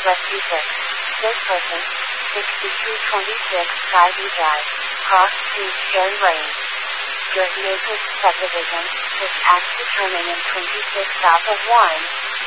Westbrook. Third person, 6226 Skyview Drive, Cross Street, Cherry Lane. Dirt Makers Subdivision, this acts to turn in 26 south of 1,